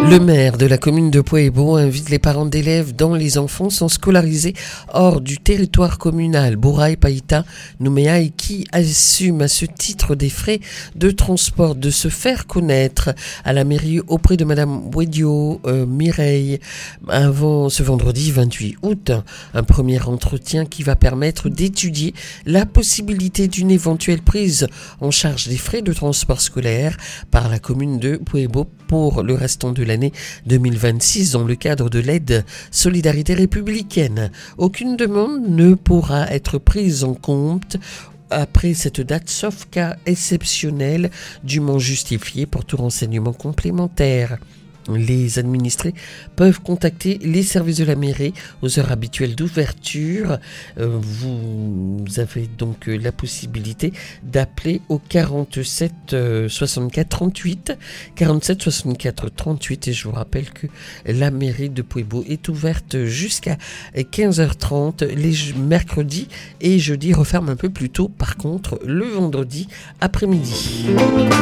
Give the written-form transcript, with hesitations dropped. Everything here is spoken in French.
Le maire de la commune de Puebo invite les parents d'élèves dont les enfants sont scolarisés hors du territoire communal, Bouraï, Païta, Nouméa, et qui assument à ce titre des frais de transport de se faire connaître à la mairie auprès de Madame Wedio Mireille avant ce vendredi 28 août. Un premier entretien qui va permettre d'étudier la possibilité d'une éventuelle prise en charge des frais de transport scolaire par la commune de Puebo pour le restant de l'année 2026 dans le cadre de l'aide Solidarité républicaine. Aucune demande ne pourra être prise en compte après cette date, sauf cas exceptionnel dûment justifié pour tout renseignement complémentaire. Les administrés peuvent contacter les services de la mairie aux heures habituelles d'ouverture. Vous avez donc la possibilité d'appeler au 47 64 38 47 64 38 et je vous rappelle que la mairie de Puebo est ouverte jusqu'à 15h30 les mercredis et jeudi referme un peu plus tôt par contre le vendredi après-midi.